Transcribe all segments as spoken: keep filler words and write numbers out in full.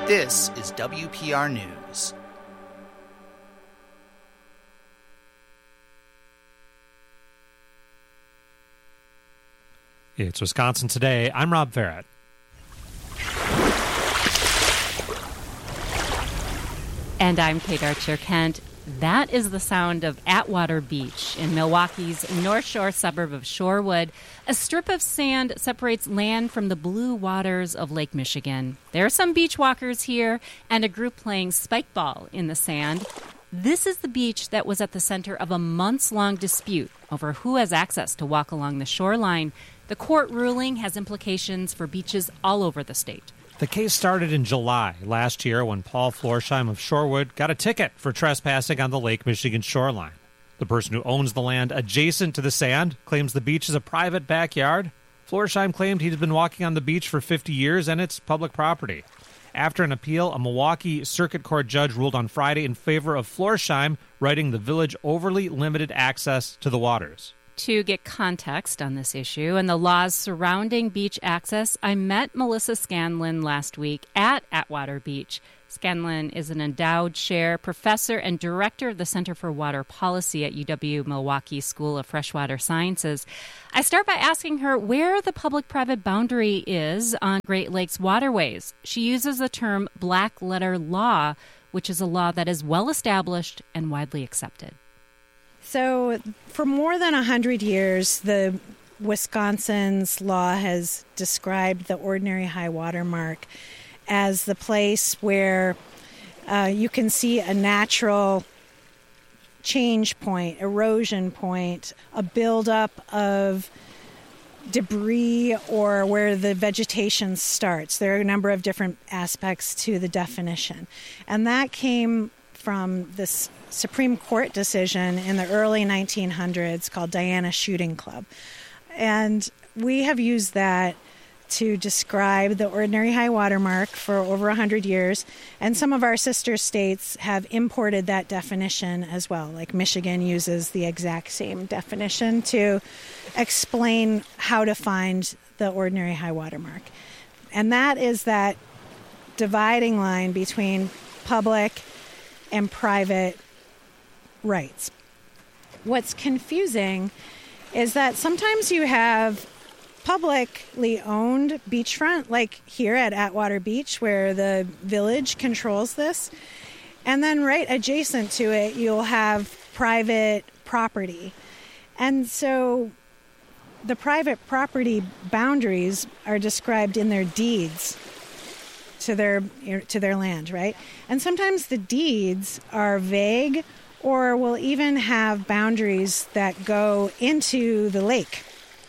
This is W P R News. It's Wisconsin Today. I'm Rob Farrett. And I'm Kate Archer-Kent. That is the sound of Atwater Beach in Milwaukee's North Shore suburb of Shorewood. A strip of sand separates land from the blue waters of Lake Michigan. There are some beach walkers here and a group playing spike ball in the sand. This is the beach that was at the center of a months-long dispute over who has access to walk along the shoreline. The court ruling has implications for beaches all over the state. The case started in July last year when Paul Florsheim of Shorewood got a ticket for trespassing on the Lake Michigan shoreline. The person who owns the land adjacent to the sand claims the beach is a private backyard. Florsheim claimed he'd been walking on the beach for fifty years and it's public property. After an appeal, a Milwaukee Circuit Court judge ruled on Friday in favor of Florsheim, writing the village overly limited access to the waters. To get context on this issue and the laws surrounding beach access, I met Melissa Scanlon last week at Atwater Beach. Scanlon is an endowed chair, professor, and director of the Center for Water Policy at U W-Milwaukee School of Freshwater Sciences. I start by asking her where the public-private boundary is on Great Lakes waterways. She uses the term black-letter law, which is a law that is well-established and widely accepted. So for more than one hundred years, the Wisconsin's law has described the ordinary high water mark as the place where uh, you can see a natural change point, erosion point, a buildup of debris, or where the vegetation starts. There are a number of different aspects to the definition. And that came from this Supreme Court decision in the early nineteen hundreds called Diana Shooting Club. And we have used that to describe the ordinary high water mark for over one hundred years. And some of our sister states have imported that definition as well. Like Michigan uses the exact same definition to explain how to find the ordinary high water mark. And that is that dividing line between public and private rights. What's confusing is that sometimes you have publicly owned beachfront, like here at Atwater Beach, where the village controls this, and then right adjacent to it, you'll have private property. And so the private property boundaries are described in their deeds to their to their land, right? And sometimes the deeds are vague or will even have boundaries that go into the lake.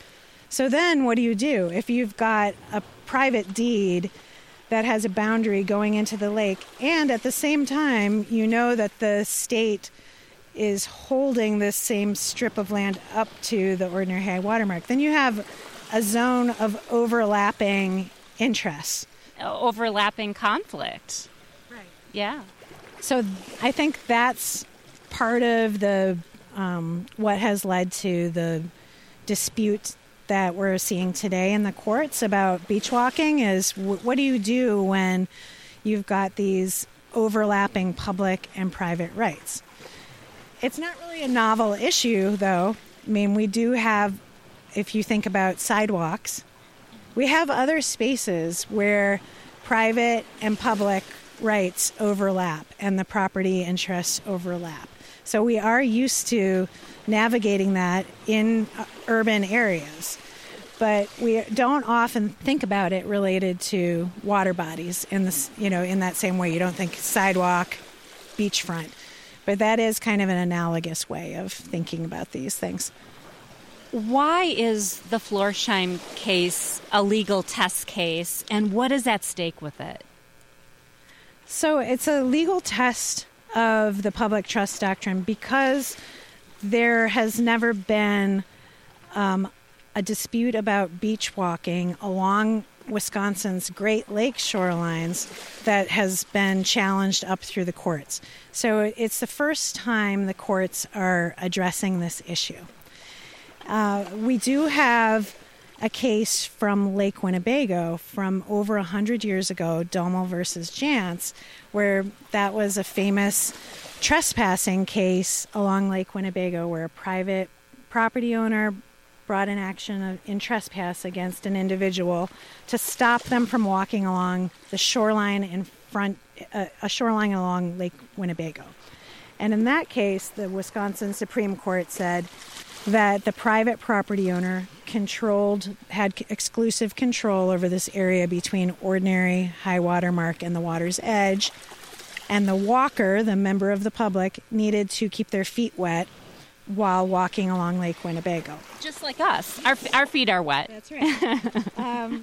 So then what do you do? If you've got a private deed that has a boundary going into the lake, and at the same time you know that the state is holding this same strip of land up to the ordinary high water mark, then you have a zone of overlapping interests. Overlapping conflict. Right. Yeah. So I think that's part of the um, what has led to the dispute that we're seeing today in the courts about beach walking is w- what do you do when you've got these overlapping public and private rights? It's not really a novel issue, though. I mean, we do have, if you think about sidewalks, we have other spaces where private and public rights overlap and the property interests overlap. So we are used to navigating that in urban areas, but we don't often think about it related to water bodies in this, you know, in that same way. You don't think sidewalk, beachfront, but that is kind of an analogous way of thinking about these things. Why is the Florsheim case a legal test case, and what is at stake with it? So it's a legal test of the public trust doctrine because there has never been um, a dispute about beach walking along Wisconsin's Great Lakes shorelines that has been challenged up through the courts. So it's the first time the courts are addressing this issue. Uh, we do have a case from Lake Winnebago from over one hundred years ago, Dommel versus Jantz, where that was a famous trespassing case along Lake Winnebago where a private property owner brought an action in trespass against an individual to stop them from walking along the shoreline in front, uh, a shoreline along Lake Winnebago. And in that case, the Wisconsin Supreme Court said that the private property owner controlled, had exclusive control over this area between ordinary high water mark and the water's edge. And the walker, the member of the public, needed to keep their feet wet while walking along Lake Winnebago. Just like us. Our our feet are wet. That's right. um,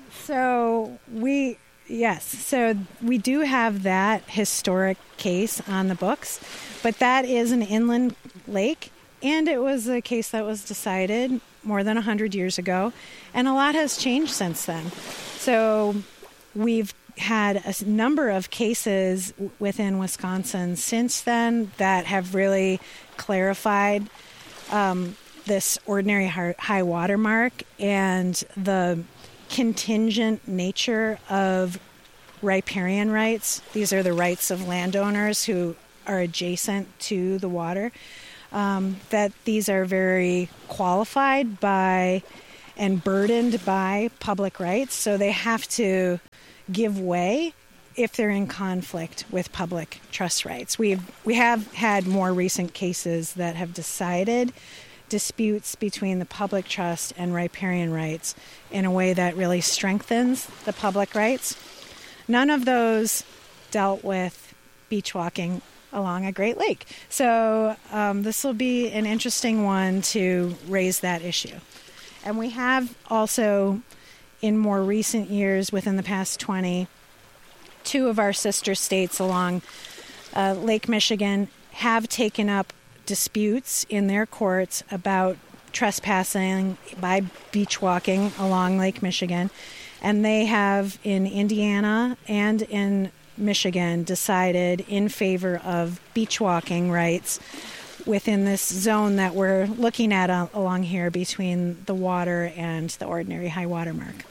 so we, yes, so we do have that historic case on the books, but that is an inland lake, and it was a case that was decided more than one hundred years ago, and a lot has changed since then. So we've had a number of cases within Wisconsin since then that have really clarified um, this ordinary high water mark and the contingent nature of riparian rights. These are the rights of landowners who are adjacent to the water, um, that these are very qualified by and burdened by public rights, so they have to give way if they're in conflict with public trust rights. We've we have had more recent cases that have decided disputes between the public trust and riparian rights in a way that really strengthens the public rights. None of those dealt with beach walking along a Great Lake. So um, this will be an interesting one to raise that issue. And we have also, in more recent years, within the past twenty, two of our sister states along uh, Lake Michigan have taken up disputes in their courts about trespassing by beach walking along Lake Michigan. And they have, in Indiana and in Michigan, decided in favor of beach walking rights within this zone that we're looking at uh, along here between the water and the ordinary high water mark.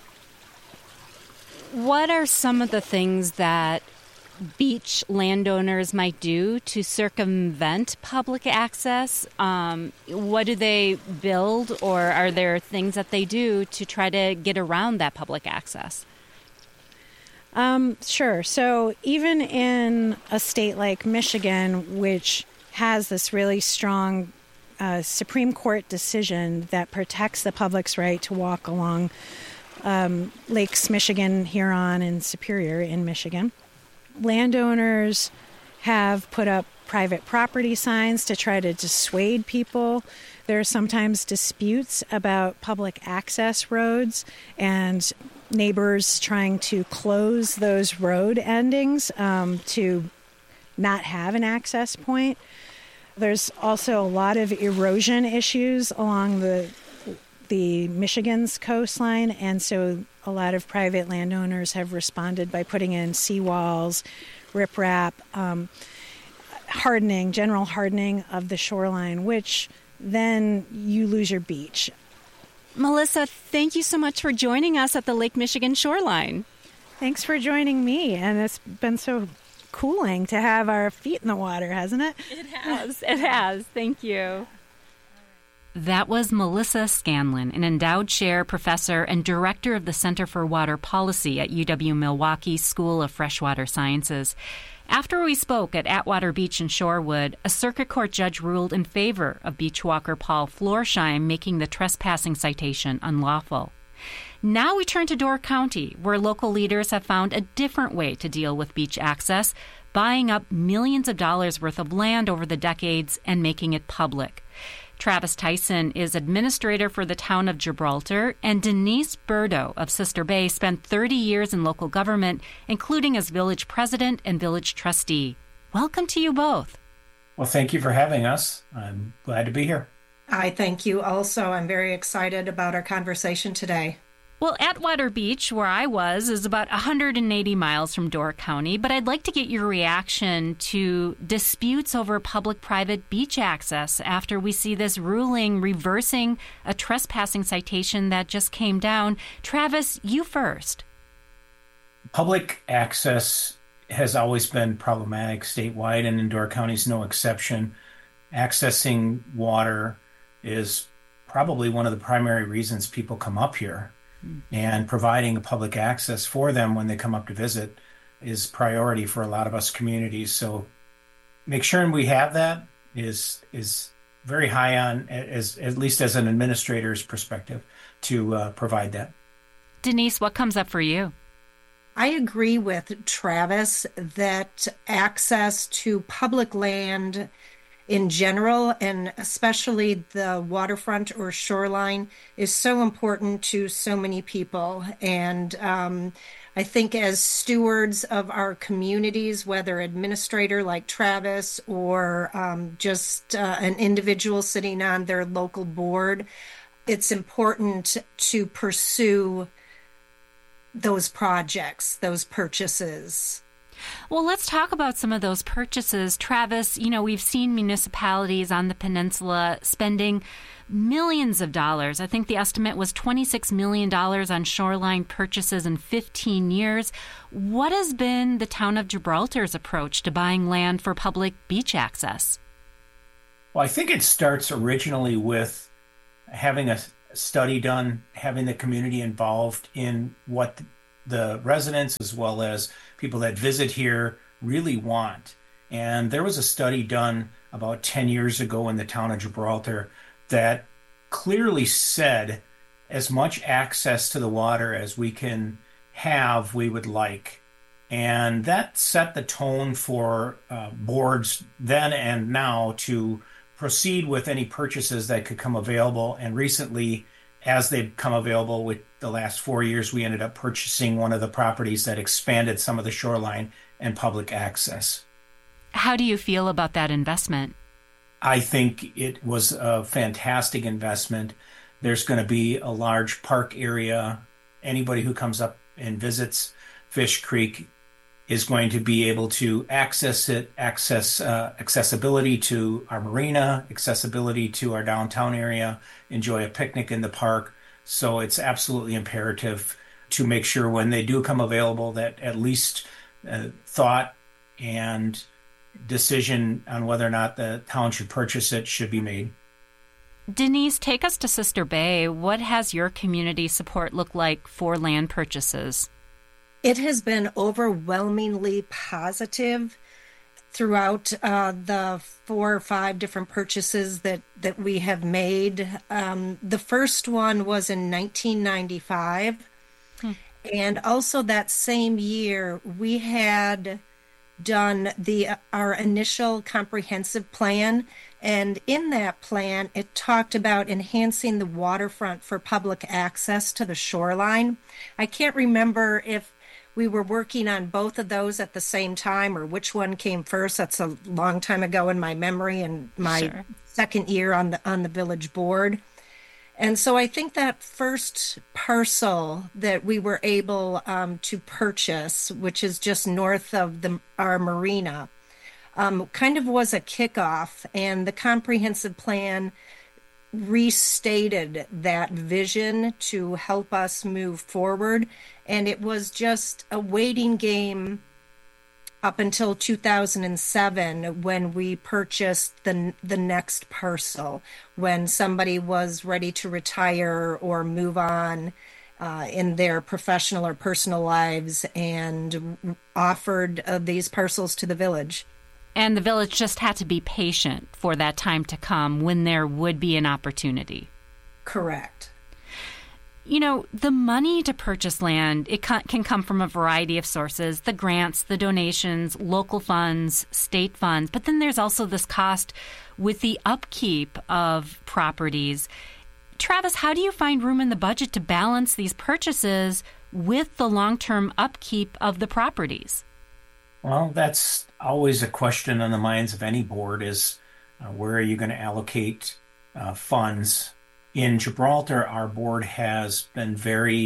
What are some of the things that beach landowners might do to circumvent public access? Um, what do they build, or are there things that they do to try to get around that public access? Um, sure. So even in a state like Michigan, which has this really strong uh, Supreme Court decision that protects the public's right to walk along um, Lakes Michigan, Huron, and Superior in Michigan, landowners have put up private property signs to try to dissuade people. There are sometimes disputes about public access roads and neighbors trying to close those road endings um, to not have an access point. There's also a lot of erosion issues along the the Michigan's coastline, and so a lot of private landowners have responded by putting in seawalls, riprap, um, hardening, general hardening of the shoreline, which then you lose your beach. Melissa, thank you so much for joining us at the Lake Michigan shoreline. Thanks for joining me, and it's been so cooling to have our feet in the water, hasn't it? It has. It has. Thank you. That was Melissa Scanlon, an endowed chair, professor, and director of the Center for Water Policy at U W-Milwaukee School of Freshwater Sciences. After we spoke at Atwater Beach in Shorewood, a circuit court judge ruled in favor of beachwalker Paul Florsheim, making the trespassing citation unlawful. Now we turn to Door County, where local leaders have found a different way to deal with beach access, buying up millions of dollars worth of land over the decades and making it public. Travis Tyson is administrator for the town of Gibraltar, and Denise Burdo of Sister Bay spent thirty years in local government, including as village president and village trustee. Welcome to you both. Well, thank you for having us. I'm glad to be here. I thank you also. I'm very excited about our conversation today. Well, Atwater Beach, where I was, is about one hundred eighty miles from Door County, but I'd like to get your reaction to disputes over public-private beach access after we see this ruling reversing a trespassing citation that just came down. Travis, you first. Public access has always been problematic statewide, and in Door County is no exception. Accessing water is probably one of the primary reasons people come up here. And providing public access for them when they come up to visit is priority for a lot of us communities. So make sure we have that is is very high on, as at least as an administrator's perspective, to uh, provide that. Denise, what comes up for you? I agree with Travis that access to public land in general, and especially the waterfront or shoreline, is so important to so many people. And um, I think as stewards of our communities, whether administrator like Travis or um, just uh, an individual sitting on their local board, it's important to pursue those projects, those purchases. Well, let's talk about some of those purchases. Travis, you know, we've seen municipalities on the peninsula spending millions of dollars. I think the estimate was twenty-six million dollars on shoreline purchases in fifteen years. What has been the town of Gibraltar's approach to buying land for public beach access? Well, I think it starts originally with having a study done, having the community involved in what the residents as well as people that visit here really want. And there was a study done about ten years ago in the town of Gibraltar that clearly said as much access to the water as we can have, we would like. And that set the tone for uh, boards then and now to proceed with any purchases that could come available. And recently, as they've come available with the last four years, we ended up purchasing one of the properties that expanded some of the shoreline and public access. How do you feel about that investment? I think it was a fantastic investment. There's going to be a large park area. Anybody who comes up and visits Fish Creek is going to be able to access it, access uh, accessibility to our marina, accessibility to our downtown area, enjoy a picnic in the park. So it's absolutely imperative to make sure when they do come available that at least uh, thought and decision on whether or not the town should purchase it should be made. Denise, take us to Sister Bay. What has your community support look like for land purchases? It has been overwhelmingly positive throughout uh, the four or five different purchases that, that we have made. Um, the first one was in nineteen ninety-five. Hmm. And also that same year, we had done the our initial comprehensive plan. And in that plan, it talked about enhancing the waterfront for public access to the shoreline. I can't remember if we were working on both of those at the same time or which one came first. That's a long time ago in my memory and my sure. second year on the on the village board. And so I think that first parcel that we were able um, to purchase, which is just north of the our marina, um, kind of was a kickoff, and the comprehensive plan restated that vision to help us move forward. And it was just a waiting game up until two thousand seven when we purchased the the next parcel, when somebody was ready to retire or move on uh, in their professional or personal lives, and offered uh, these parcels to the village. And the village just had to be patient for that time to come when there would be an opportunity. Correct. You know, the money to purchase land, it can come from a variety of sources, the grants, the donations, local funds, state funds. But then there's also this cost with the upkeep of properties. Travis, how do you find room in the budget to balance these purchases with the long-term upkeep of the properties? Well, that's always a question on the minds of any board is uh, where are you going to allocate uh, funds? In Gibraltar, our board has been very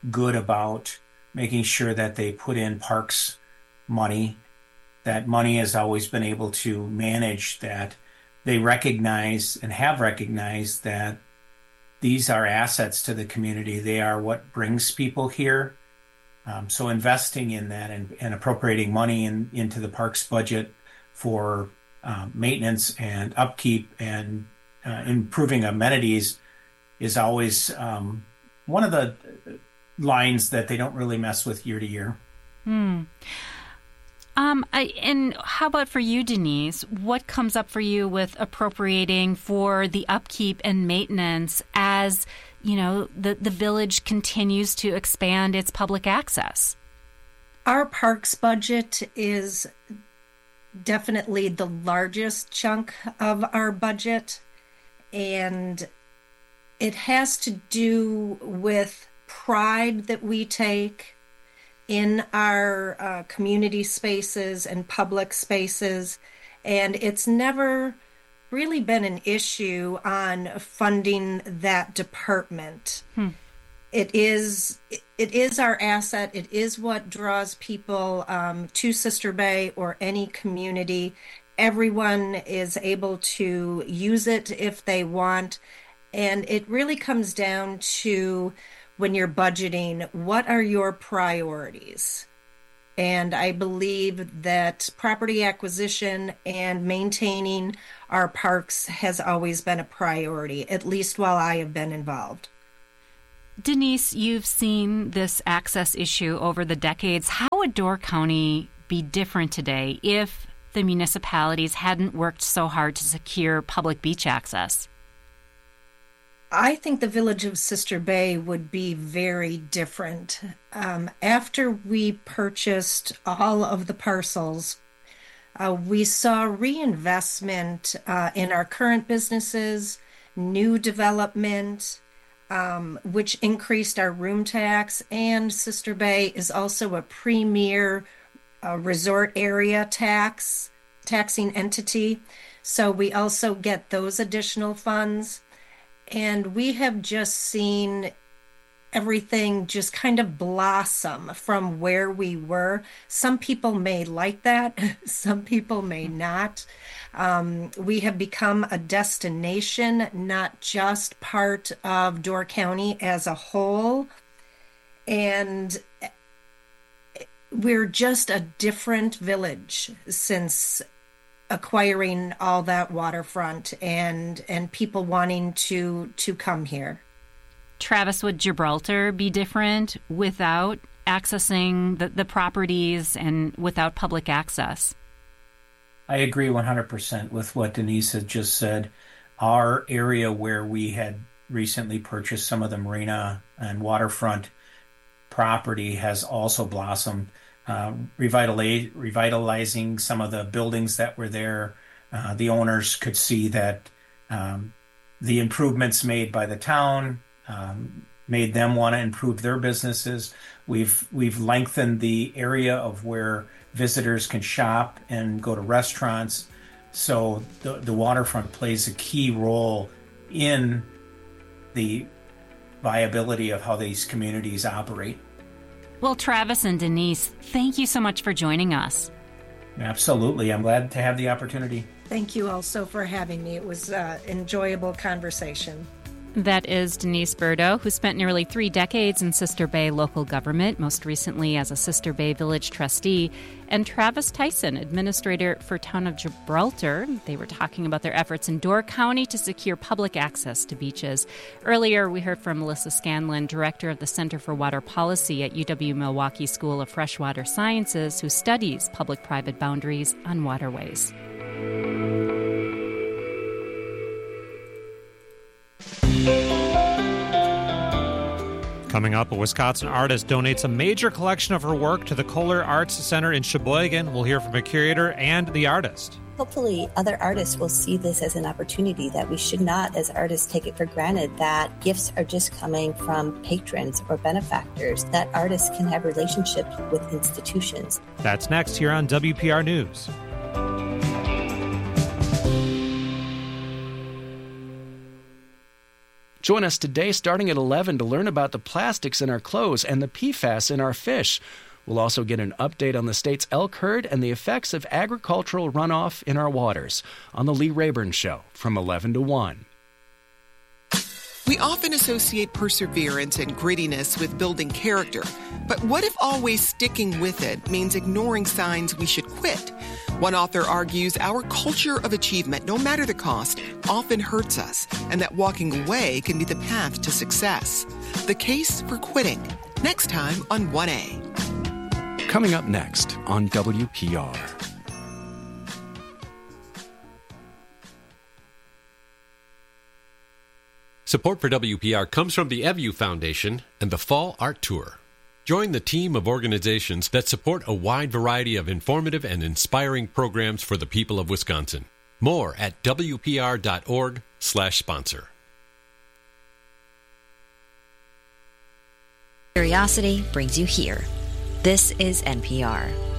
good about making sure that they put in parks money. That money has always been able to manage that. They recognize and have recognized that these are assets to the community. They are what brings people here. Um, so investing in that and, and appropriating money in, into the parks budget for um, maintenance and upkeep and uh, improving amenities is always um, one of the lines that they don't really mess with year to year. Hmm. Um, I, and how about for you, Denise? What comes up for you with appropriating for the upkeep and maintenance as, you know, the, the village continues to expand its public access? Our parks budget is definitely the largest chunk of our budget, and it has to do with pride that we take in our uh, community spaces and public spaces, and it's never really been an issue on funding that department. Hmm. It is it is our asset. It is what draws people um, to Sister Bay or any community. Everyone is able to use it if they want, and it really comes down to, when you're budgeting, what are your priorities? And I believe that property acquisition and maintaining our parks has always been a priority, at least while I have been involved. Denise, you've seen this access issue over the decades. How would Door County be different today if the municipalities hadn't worked so hard to secure public beach access? I think the village of Sister Bay would be very different. Um, after we purchased all of the parcels, uh, we saw reinvestment uh, in our current businesses, new development, um, which increased our room tax, and Sister Bay is also a premier uh, resort area tax, taxing entity. So we also get those additional funds. And we have just seen everything just kind of blossom from where we were. Some people may like that. Some people may not. Um, we have become a destination, not just part of Door County as a whole. And we're just a different village since acquiring all that waterfront and and people wanting to to come here. Travis, would Gibraltar be different without accessing the, the properties and without public access? I agree one hundred percent with what Denise had just said. Our area where we had recently purchased some of the marina and waterfront property has also blossomed. Uh, revitalize, revitalizing some of the buildings that were there. Uh, the owners could see that um, the improvements made by the town um, made them want to improve their businesses. We've we've lengthened the area of where visitors can shop and go to restaurants. So the, the waterfront plays a key role in the viability of how these communities operate. Well, Travis and Denise, thank you so much for joining us. Absolutely. I'm glad to have the opportunity. Thank you also for having me. It was an enjoyable conversation. That is Denise Burdo, who spent nearly three decades in Sister Bay local government, most recently as a Sister Bay Village trustee, and Travis Tyson, administrator for Town of Gibraltar. They were talking about their efforts in Door County to secure public access to beaches. Earlier, we heard from Melissa Scanlon, director of the Center for Water Policy at U W-Milwaukee School of Freshwater Sciences, who studies public-private boundaries on waterways. Coming up, a Wisconsin artist donates a major collection of her work to the Kohler Arts Center in Sheboygan. We'll hear from a curator and the artist. Hopefully, other artists will see this as an opportunity, that we should not, as artists, take it for granted that gifts are just coming from patrons or benefactors, that artists can have relationships with institutions. That's next here on W P R News. Join us today starting at eleven to learn about the plastics in our clothes and the P FAS in our fish. We'll also get an update on the state's elk herd and the effects of agricultural runoff in our waters on The Lee Rayburn Show from eleven to one. We often associate perseverance and grittiness with building character. But what if always sticking with it means ignoring signs we should quit? One author argues our culture of achievement, no matter the cost, often hurts us, and that walking away can be the path to success. The Case for Quitting, next time on one A. Coming up next on W P R. Support for W P R comes from the EVU Foundation and the Fall Art Tour. Join the team of organizations that support a wide variety of informative and inspiring programs for the people of Wisconsin. More at W P R dot org slash sponsor. Curiosity brings you here. This is N P R.